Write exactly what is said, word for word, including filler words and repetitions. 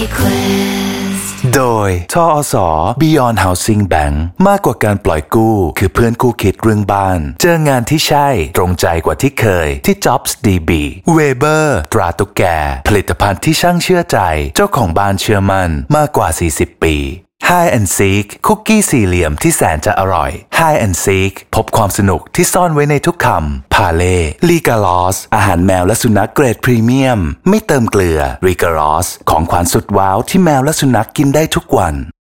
โดยทอส Beyond Housing Bank มากกว่าการปล่อยกู้คือเพื่อนคู่คิดเรื่องบ้านเจองานที่ใช่ตรงใจกว่าที่เคยที่ Jobs ดี บี Weber ตราตุ๊กแกผลิตภัณฑ์ที่ช่างเชื่อใจเจ้าของบ้านเชื่อมั่นมากกว่าสี่สิบปี Hide and Seek คุกกี้สี่เหลี่ยมที่แสนจะอร่อย Hide and Seek พบความสนุกที่ซ่อนไว้ในทุกคำพาเล่ลีกาลอสอาหารแมวและสุนัขเกรดพรีเมียมไม่เติมเกลือรีกาลอสของขวัญสุดว้าวที่แมวและสุนัขกินได้ทุกวัน